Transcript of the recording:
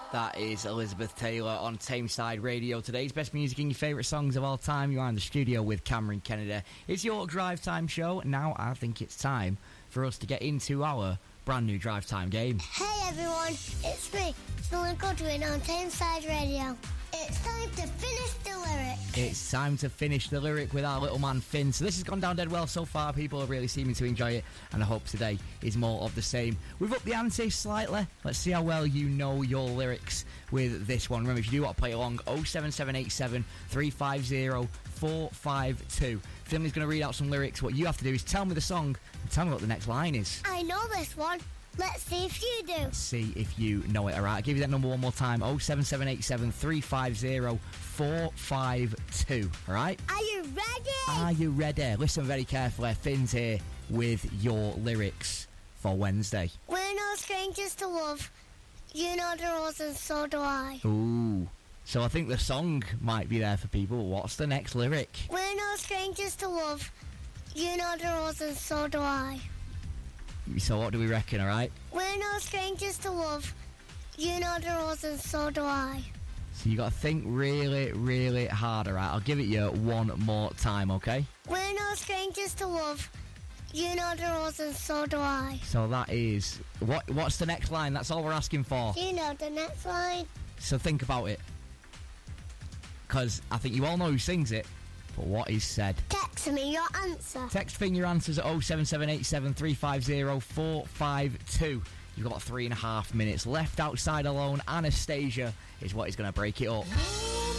That is Elizabeth Taylor on Tameside Radio. Today's best music and your favourite songs of all time. You are in the studio with Cameron Kennedy. It's your Drive Time show. Now I think it's time for us to get into our brand new Drive Time game. Hey everyone, it's me, Dylan Godwin on Tameside Radio. It's time to finish the lyric. It's time to finish the lyric with our little man Finn. So this has gone down dead well so far. People are really seeming to enjoy it, and I hope today is more of the same. We've upped the ante slightly. Let's see how well you know your lyrics with this one. Remember, if you do want to play along, 07787 350 452. Finley's going to read out some lyrics. What you have to do is tell me the song and tell me what the next line is. I know this one. Let's see if you do. See if you know it. All right, I'll give you that number one more time. 07787 350 452. All right? Are you ready? Are you ready? Listen very carefully. Finn's here with your lyrics for Wednesday. We're no strangers to love. You know the rules and so do I. Ooh. So I think the song might be there for people. What's the next lyric? We're no strangers to love. You know the rules and so do I. So what do we reckon, all right? We're no strangers to love. You know the rules and so do I. So you got to think really, really hard, all right? I'll give it you one more time, okay? We're no strangers to love. You know the rules and so do I. So that is... What's the next line? That's all we're asking for. You know the next line. So think about it. Because I think you all know who sings it, but what is said? Text me your answer. Text Finn your answers at 07787 350 452. You've got 3.5 minutes left outside alone. Anastasia is what is going to break it up.